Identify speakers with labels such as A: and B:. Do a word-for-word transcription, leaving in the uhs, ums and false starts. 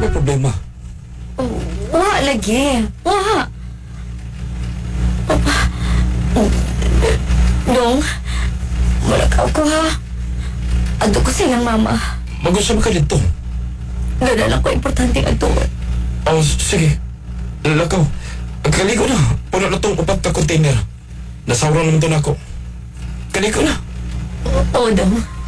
A: ba problema?
B: Oh, wa lagi. Wa. Dong, malakaw ko ha. Ado ko silang mama.
A: Mag-usap ka dito.
B: Gana lang ko importante nga doon.
A: Oh, sige. Lakaw. Kaligo na. Puno na tong upat ka container. Nasawran naman to na ako. Kaligo na.
B: Oo, Dong.